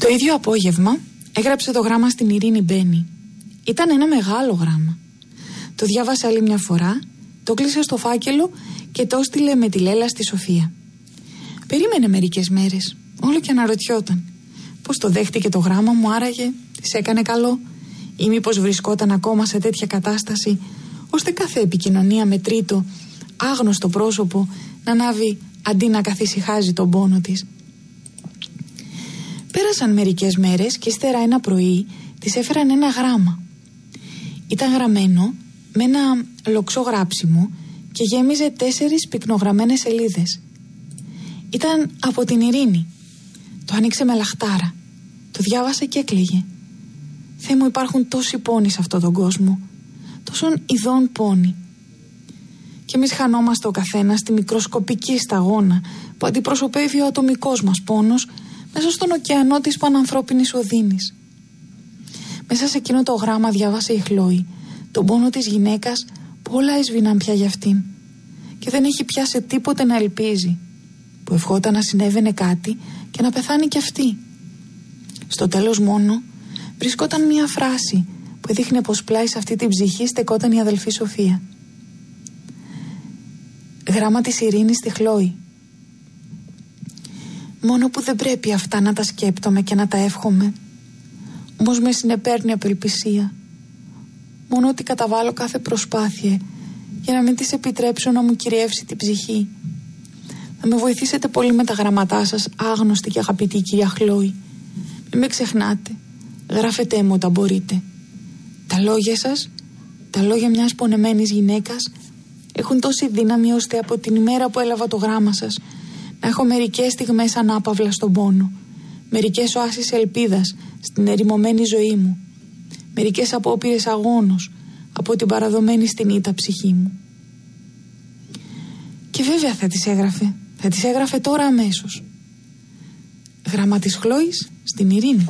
Το ίδιο απόγευμα έγραψε το γράμμα στην Ειρήνη Μπένη. Ήταν ένα μεγάλο γράμμα. Το διάβασε άλλη μια φορά, το κλείσε στο φάκελο και το έστειλε με τη Λέλα στη Σοφία. Περίμενε μερικές μέρες, όλο και αναρωτιόταν. Πώς το δέχτηκε το γράμμα μου, άραγε, της έκανε καλό, ή μήπως βρισκόταν ακόμα σε τέτοια κατάσταση, ώστε κάθε επικοινωνία με τρίτο, άγνωστο πρόσωπο, να ανάβει αντί να καθησυχάζει τον πόνο της. Πέρασαν μερικές μέρες και ύστερα ένα πρωί της έφεραν ένα γράμμα. Ήταν γραμμένο με ένα λοξό γράψιμο και γέμιζε 4 πυκνογραμμένες σελίδες. Ήταν από την Ειρήνη. Το άνοιξε με λαχτάρα. Το διάβασε και έκλαιγε. Θεέ μου, υπάρχουν τόσοι πόνοι σε αυτόν τον κόσμο. Τόσων ειδών πόνοι. Και εμείς χανόμαστε ο καθένας στη μικροσκοπική σταγόνα που αντιπροσωπεύει ο ατομικός μας πόνος μέσα στον ωκεανό της πανανθρώπινης οδύνης. Μέσα σε εκείνο το γράμμα διάβασε η Χλόη τον πόνο της γυναίκας που όλα έσβηναν πια για αυτήν και δεν έχει πια σε τίποτε να ελπίζει, που ευχόταν να συνέβαινε κάτι και να πεθάνει κι αυτή. Στο τέλος μόνο βρισκόταν μία φράση που έδειχνε πως πλάι σε αυτή την ψυχή στεκόταν η αδελφή Σοφία. Γράμμα της Ειρήνης στη Χλόη. Μόνο που δεν πρέπει αυτά να τα σκέπτομαι και να τα εύχομαι, όμως με συνεπέρνει απελπισία. Μόνο ότι καταβάλω κάθε προσπάθεια για να μην της επιτρέψω να μου κυριεύσει την ψυχή. Να με βοηθήσετε πολύ με τα γραμματά σας, άγνωστη και αγαπητή κυρία Χλόη. Μην με ξεχνάτε. Γράφετε μου όταν μπορείτε. Τα λόγια σας, τα λόγια μιας πονεμένης γυναίκας, έχουν τόση δύναμη ώστε από την ημέρα που έλαβα το γράμμα σας να έχω μερικές στιγμές ανάπαυλα στον πόνο, μερικές οάσεις ελπίδας στην ερημωμένη ζωή μου, μερικές απόπειρες αγώνος από την παραδομένη στην ήττα ψυχή μου. Και βέβαια θα τις έγραφε τώρα αμέσως. Γράμμα της Χλόης στην Ειρήνη.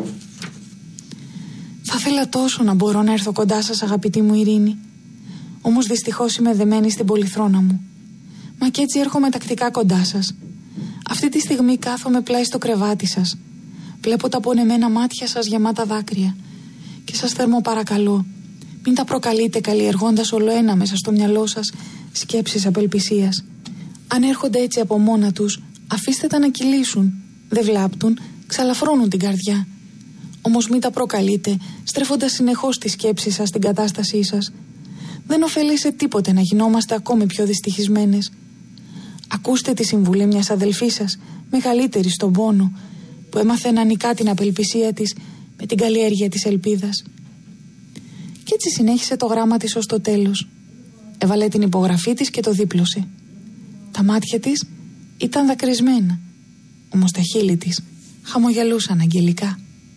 Θα ήθελα τόσο να μπορώ να έρθω κοντά σας, αγαπητή μου Ειρήνη, όμως δυστυχώς είμαι δεμένη στην πολυθρόνα μου. Μα κι έτσι έρχομαι τακτικά κοντά σας. Αυτή τη στιγμή κάθομαι πλάι στο κρεβάτι σας. Βλέπω τα πονεμένα μάτια σας γεμάτα δάκρυα και σας παρακαλώ, μην τα προκαλείτε καλλιεργώντας ολοένα μέσα στο μυαλό σας σκέψεις απελπισίας. Αν έρχονται έτσι από μόνα τους, αφήστε τα να κυλήσουν. Δεν βλάπτουν, ξαλαφρώνουν την καρδιά. Όμως μην τα προκαλείτε στρέφοντας συνεχώς τη σκέψη σας στην κατάστασή σας. Δεν ωφελεί σε τίποτε να γινόμαστε ακόμη πιο δυστυχισμένες. Ακούστε τη συμβουλή μιας αδελφής σας, μεγαλύτερη στον πόνο, που έμαθε να νικά την απελπισία της με την καλλιέργεια της ελπίδας. Κι έτσι συνέχισε το γράμμα της ως το τέλος. Έβαλε την υπογραφή της και το δίπλωσε. Τα μάτια της ήταν δακρυσμένα, όμως τα χείλη της χαμογελούσαν αγγελικά.